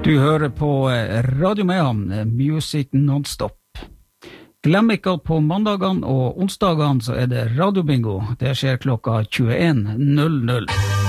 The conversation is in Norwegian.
Du hører på Radio Mehamn, Music Non-Stop. Glem ikke at på mandagene og onsdagene så det radiobingo. Det skjer klokka 21:00.